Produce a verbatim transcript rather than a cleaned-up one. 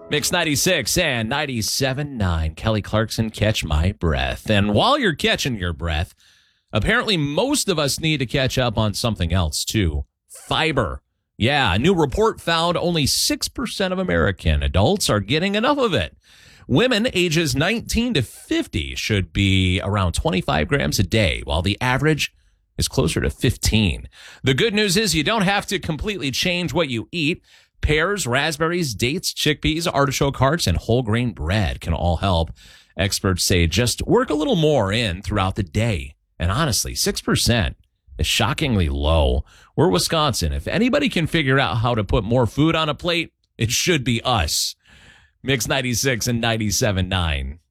Mix ninety-six and ninety-seven point nine. Kelly Clarkson, Catch My Breath. And while you're catching your breath, apparently most of us need to catch up on something else, too. Fiber. Yeah, a new report found only six percent of American adults are getting enough of it. Women ages nineteen to fifty should be around twenty-five grams a day, while the average is closer to fifteen. The good news is you don't have to completely change what you eat. Pears, raspberries, dates, chickpeas, artichoke hearts, and whole grain bread can all help. Experts say just work a little more in throughout the day. And honestly, six percent is shockingly low. We're Wisconsin. If anybody can figure out how to put more food on a plate, it should be us. Mix ninety-six and ninety-seven point nine.